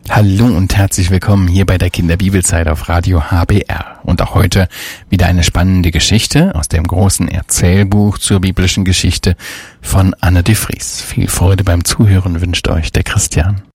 Hallo und herzlich willkommen hier bei der Kinderbibelzeit auf Radio HBR. Und auch heute wieder eine spannende Geschichte aus dem großen Erzählbuch zur biblischen Geschichte von Anne de Vries. Viel Freude beim Zuhören wünscht euch der Christian.